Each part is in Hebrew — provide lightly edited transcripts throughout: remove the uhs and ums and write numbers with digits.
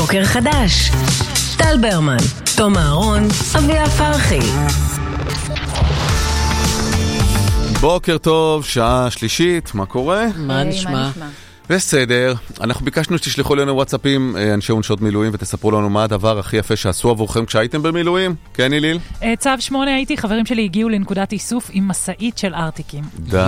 בוקר חדש. טל ברמן, תום אהרון, אביה פרחי. בוקר טוב, שעה שלישית, מה קורה? מה נשמע? בסדר, אנחנו ביקשנו שתשלחו לנו וואטסאפים, אנשי ונשות מילואים, ותספרו לנו מה הדבר הכי יפה שעשו עבורכם כשהייתם במילואים. כן, איליל? צו 8 הייתי, חברים שלי הגיעו לנקודת איסוף עם מסעית של ארטיקים. די.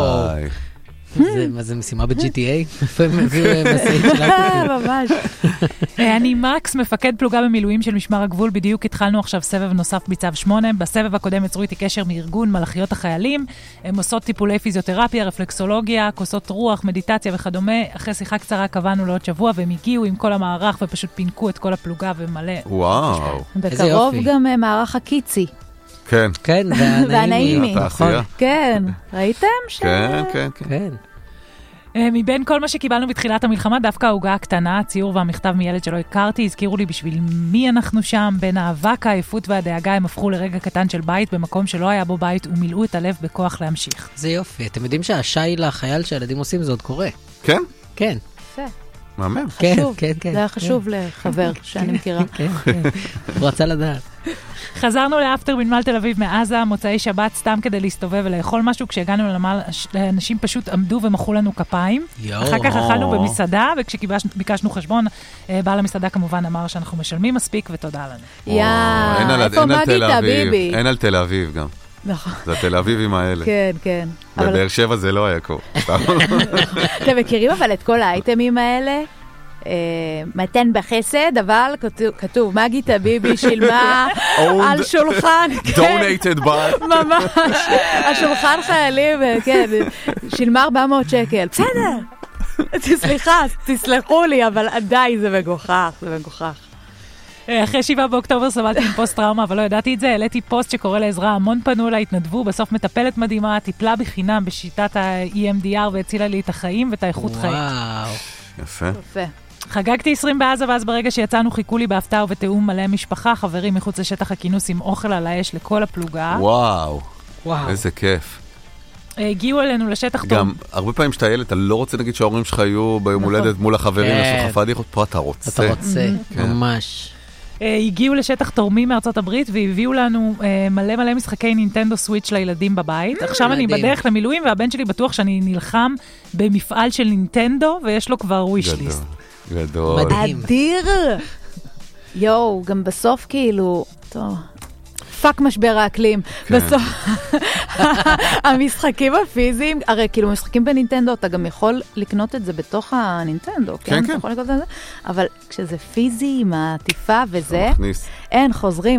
מה זה משימה ב-GTA? איפה הם הביאו מסעית של ארטיקים? ממש. אני מקס, מפקד פלוגה במילואים של משמר הגבול. בדיוק התחלנו עכשיו סבב נוסף בצו 8. בסבב הקודם יצרו איתי קשר מארגון מלאכיות החיילים. הם עושות טיפולי פיזיותרפיה, רפלקסולוגיה, כוסות רוח, מדיטציה וכדומה. אחרי שיחה קצרה קבענו לעוד שבוע, והם הגיעו עם כל המערך ופשוט פינקו את כל הפלוגה ומלא. וואו. בקרוב גם מערך הקיצי. כן. כן, והנעימי. נכון. כן. ראיתם? כן, כן, כן. מבין כל מה שקיבלנו בתחילת המלחמה, דווקא ההוגה הקטנה, הציור והמכתב מילד שלא הכרתי, הזכירו לי בשביל מי אנחנו שם, בין האבק, העייפות והדאגה, הם הפכו לרגע קטן של בית, במקום שלא היה בו בית, ומילאו את הלב בכוח להמשיך. זה יופי. אתם יודעים שהשי לחייל שהילדים עושים זה עוד קורה? כן? כן. מאמן. חשוב. כן, כן. זה היה חשוב לחבר שאני מכירה. כן, כן. הוא רצה לדעת. חזרנו לאפטר בנמל תל אביב מעזה, מוצאי שבת, סתם כדי להסתובב ולאכול משהו. כשהגענו לנמל, אנשים פשוט עמדו ומחאו לנו כפיים. אחר כך אכלנו במסעדה, וכשביקשנו חשבון, בעל המסעדה כמובן אמר שאנחנו משלמים מספיק, ותודה לנו. איפה מגית, ביבי? אין על תל אביב גם. נכון. זה התל אביבים האלה. כן, כן. בבאר שבע זה לא היה קורה. אתם מכירים אבל את כל האייטמים האלה? מתן בחסד, אבל כתוב, מגית ביבי שילמה על שולחן, donated by, ממש, על שולחן חיילים, כן, שילמה 400 שקל, בסדר, סליחה, תסלחו לי, אבל עדיין זה מגוחך, זה מגוחך. אחרי 7 באוקטובר סבלתי עם פוסט טראומה, אבל לא ידעתי את זה, העליתי פוסט שקורא לעזרה, המון פנו לה, התנדבו, בסוף מטפלת מדהימה, טיפלה בחינם בשיטת ה-EMDR והצילה לי את החיים ואת האיכות חיים. וואו. יפה. יפה. חגגתי 20 בעזה, ואז ברגע שיצאנו חיכו לי בהפתעה ובתאום מלא משפחה, חברים מחוץ לשטח הכינוס עם אוכל על האש לכל הפלוגה. וואו. איזה כיף. הגיעו אלינו לשטח טוב. גם הרבה פעמים שאתה ילד, אתה לא רוצה נגיד שההורים שלך יהיו ביום הולדת מול החברים, יש לך פדיחות, פה אתה רוצה. אתה רוצה, ממש. הגיעו לשטח תורמים מארצות הברית, והביאו לנו מלא משחקי נינטנדו סוויץ' לילדים בבית. עכשיו אני בדרך למילואים, והבן שלי בטוח שאני נלחם במפעל של נינטנדו, ויש לו כבר ווישליסט. גדול. מדהים. אדיר. יואו, גם בסוף כאילו, טוב. פאק משבר האקלים. בסוף, המשחקים הפיזיים, הרי כאילו משחקים בנינטנדו, אתה גם יכול לקנות את זה בתוך הנינטנדו, כן? אתה יכול לקנות את זה, אבל כשזה פיזי עם העטיפה וזה, אין, חוזרים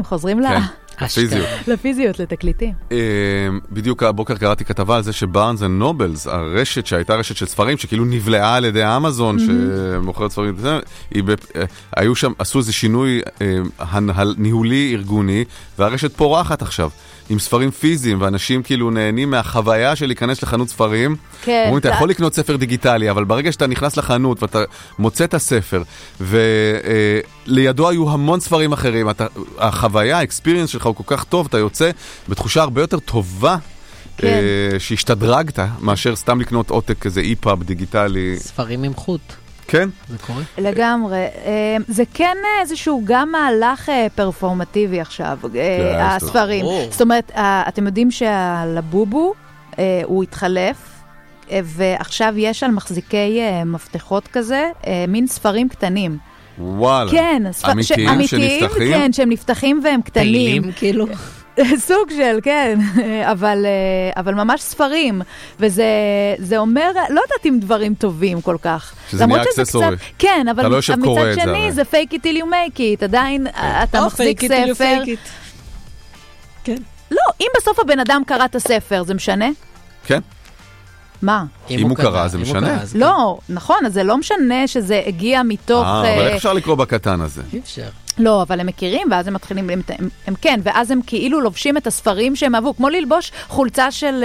לפיזיות, לתקליטים. בדיוק הבוקר קראתי כתבה על זה שבארנס אנד נובלס, הרשת שהייתה רשת של ספרים, שכאילו נבלעה על ידי אמזון, שמוכרת ספרים, היו שם, עשו איזה שינוי ניהולי ארגוני, והרשת פורחת עכשיו, עם ספרים פיזיים, ואנשים כאילו נהנים מהחוויה של להיכנס לחנות ספרים. אומרים, אתה יכול לקנות ספר דיגיטלי, אבל ברגע שאתה נכנס לחנות ואתה מוצא את הספר, ולידו היו המון ספרים אחרים, החוויה, האקספיריאנס שלך הוא כל כך טוב, אתה יוצא בתחושה הרבה יותר טובה, שהשתדרגת, מאשר סתם לקנות עותק כזה אי-פאב דיגיטלי. ספרים עם חוט. כן? זה קורה? לגמרי. זה כן איזשהו גם מהלך פרפורמטיבי עכשיו, הספרים. זאת אומרת, אתם יודעים שהלבובו הוא התחלף, ועכשיו יש על מחזיקי מפתחות כזה, מין ספרים קטנים. וואלה. כן. אמיתיים שנפתחים? כן, שהם נפתחים והם קטנים. פעילים כאילו? סוג של, כן, אבל ממש ספרים, וזה אומר, לא יודעת אם דברים טובים כל כך. שזה נהיה אקססורי. כן, אבל לא מצד שני זה fake it till you make it, עדיין אתה מחזיק ספר. כן. לא, אם בסוף הבן אדם קרא את הספר, זה משנה? כן. מה? אם הוא קרא, זה משנה. לא, נכון, אז זה לא משנה שזה הגיע מתוך... אבל איך אפשר לקרוא בקטן הזה? אי אפשר. לא, אבל הם מכירים, ואז הם מתחילים, הם כן, ואז הם כאילו לובשים את הספרים שהם אהבו, כמו ללבוש חולצה של,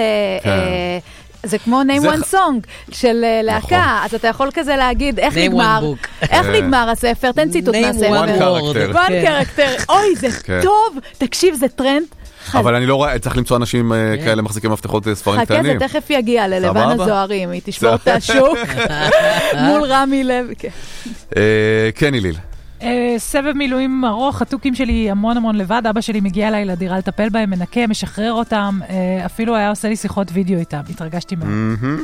זה כמו name one song של להקה, אז אתה יכול כזה להגיד, איך נגמר הספר, תן ציטוט מהספר. one character. אוי, זה טוב, תקשיב, זה טרנד. אבל אני לא רואה, צריך למצוא אנשים כאלה מחזיקים מפתחות ספרים קטנים. חכה, זה תכף יגיע ללבן הזוהרים, היא תשבור את השוק מול רמי לב. כן, איליל. סבב מילואים ארוך, התוכים שלי המון לבד, אבא שלי מגיע אליי לדירה לטפל בהם, מנקה, משחרר אותם, אפילו היה עושה לי שיחות וידאו איתם, התרגשתי מאוד.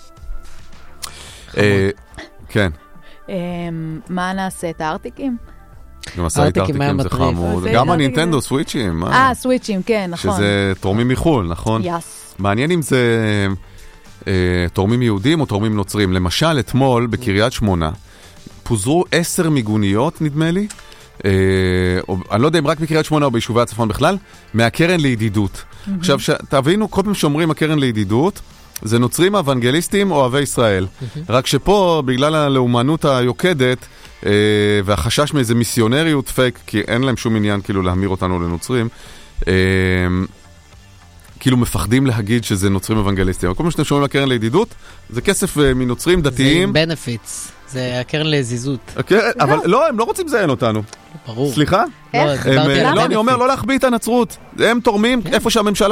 כן. מה נעשה? את הארטיקים? גם עשה את הארטיקים, זה חמוד. גם הנינטנדו, סוויצ'ים. סוויצ'ים, כן, נכון. שזה תורמים מחול, נכון? יס. מעניין אם זה תורמים יהודים או תורמים נוצרים. למשל, אתמול בקריית שמונה, פוזרו 10 מיגוניות, נדמה לי, אני לא יודע אם רק בקריית שמונה או ביישובי הצפון בכלל, מהקרן לידידות. עכשיו, תבינו, כל פעם שאומרים הקרן לידידות, זה נוצרים אוונגליסטים או אוהבי ישראל. רק שפה, בגלל הלאומנות היוקדת, והחשש מאיזה מיסיונריות פייק, כי אין להם שום עניין כאילו להמיר אותנו לנוצרים, כאילו מפחדים להגיד שזה נוצרים אוונגליסטים. כל מה שאתם שומעים לקרן לידידות, זה כסף מנוצרים דתיים. זה benefits, זה הקרן לזיזות. אבל לא, הם לא רוצים לזיין אותנו. ברור. סליחה? איך? לא, אני אומר, לא להחביא את הנצרות. הם תורמים איפה שהממשלה